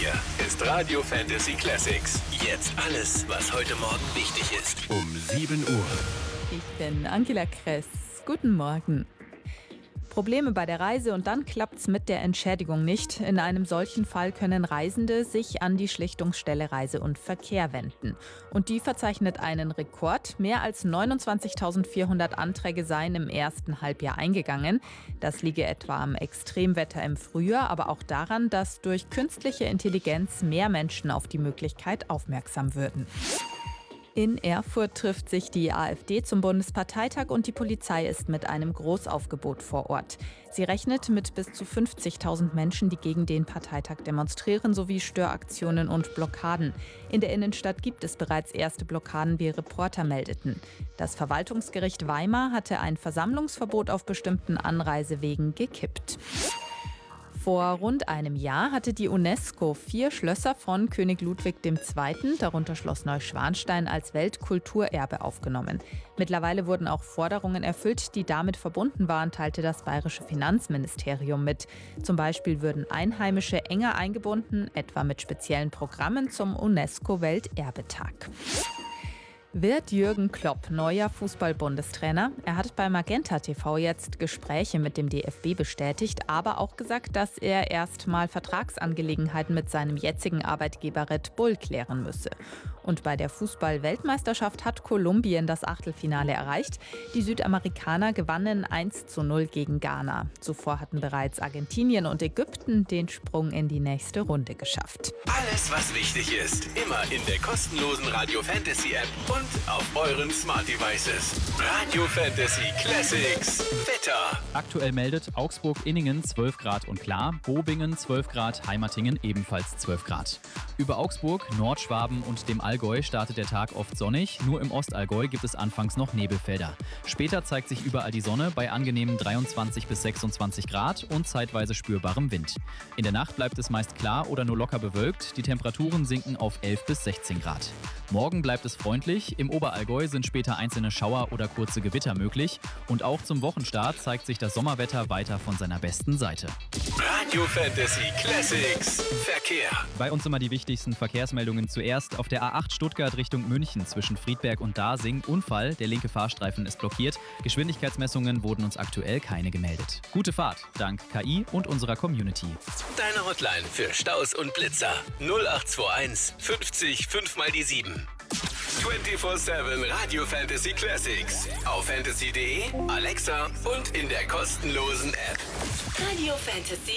Hier ist Radio Fantasy Classics. Jetzt alles, was heute Morgen wichtig ist. Um 7 Uhr. Ich bin Angela Kress. Guten Morgen. Probleme bei der Reise und dann klappt's mit der Entschädigung nicht. In einem solchen Fall können Reisende sich an die Schlichtungsstelle Reise und Verkehr wenden. Und die verzeichnet einen Rekord. Mehr als 29.400 Anträge seien im ersten Halbjahr eingegangen. Das liege etwa am Extremwetter im Frühjahr, aber auch daran, dass durch künstliche Intelligenz mehr Menschen auf die Möglichkeit aufmerksam würden. In Erfurt trifft sich die AfD zum Bundesparteitag und die Polizei ist mit einem Großaufgebot vor Ort. Sie rechnet mit bis zu 50.000 Menschen, die gegen den Parteitag demonstrieren, sowie Störaktionen und Blockaden. In der Innenstadt gibt es bereits erste Blockaden, wie Reporter meldeten. Das Verwaltungsgericht Weimar hatte ein Versammlungsverbot auf bestimmten Anreisewegen gekippt. Vor rund einem Jahr hatte die UNESCO 4 Schlösser von König Ludwig II., darunter Schloss Neuschwanstein, als Weltkulturerbe aufgenommen. Mittlerweile wurden auch Forderungen erfüllt, die damit verbunden waren, teilte das bayerische Finanzministerium mit. Zum Beispiel würden Einheimische enger eingebunden, etwa mit speziellen Programmen zum UNESCO-Welterbetag. Wird Jürgen Klopp neuer Fußball-Bundestrainer? Er hat bei Magenta TV jetzt Gespräche mit dem DFB bestätigt, aber auch gesagt, dass er erstmal Vertragsangelegenheiten mit seinem jetzigen Arbeitgeber Red Bull klären müsse. Und bei der Fußball-Weltmeisterschaft hat Kolumbien das Achtelfinale erreicht. Die Südamerikaner gewannen 1:0 gegen Ghana. Zuvor hatten bereits Argentinien und Ägypten den Sprung in die nächste Runde geschafft. Alles, was wichtig ist, immer in der kostenlosen Radio Fantasy App und auf euren Smart Devices. Radio Fantasy Classics. Wetter. Aktuell meldet Augsburg-Inningen 12 Grad und klar, Bobingen 12 Grad, Heimatingen ebenfalls 12 Grad. Über Augsburg, Nordschwaben und dem Allgäu startet der Tag oft sonnig, nur im Ostallgäu gibt es anfangs noch Nebelfelder. Später zeigt sich überall die Sonne bei angenehmen 23 bis 26 Grad und zeitweise spürbarem Wind. In der Nacht bleibt es meist klar oder nur locker bewölkt, die Temperaturen sinken auf 11 bis 16 Grad. Morgen bleibt es freundlich, im Oberallgäu sind später einzelne Schauer oder kurze Gewitter möglich und auch zum Wochenstart zeigt sich das Sommerwetter weiter von seiner besten Seite. Radio Fantasy Classics. Verkehr. Bei uns immer die wichtigsten Verkehrsmeldungen zuerst. Auf der A8 Stuttgart Richtung München zwischen Friedberg und Dasing Unfall, der linke Fahrstreifen ist blockiert. Geschwindigkeitsmessungen wurden uns aktuell keine gemeldet. Gute Fahrt, dank KI und unserer Community. Deine Hotline für Staus und Blitzer 0821 50 5 mal die 7. 24/7 Radio Fantasy Classics. Auf fantasy.de, Alexa und in der kostenlosen App. Radio Fantasy